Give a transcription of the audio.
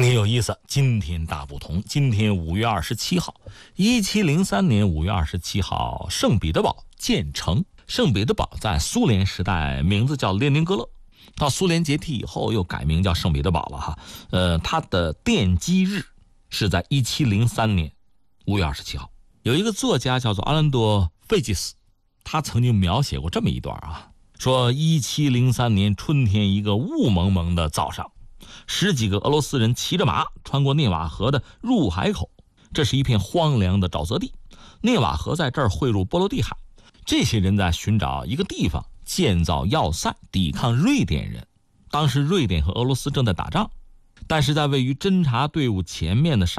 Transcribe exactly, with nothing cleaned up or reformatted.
也有意思。今天大不同，今天五月二十七号，一七零三年五月二十七号，圣彼得堡建成。圣彼得堡在苏联时代名字叫列宁格勒，到苏联解体以后又改名叫圣彼得堡了哈。呃，它的奠基日是在一七零三年五月二十七号。有一个作家叫做阿兰多·费吉斯，他曾经描写过这么一段啊，说一七零三年春天一个雾蒙蒙的早上，十几个俄罗斯人骑着马穿过涅瓦河的入海口，这是一片荒凉的沼泽地，涅瓦河在这儿汇入波罗的海。这些人在寻找一个地方建造要塞，抵抗瑞典人。当时瑞典和俄罗斯正在打仗，但是在位于侦察队伍前面的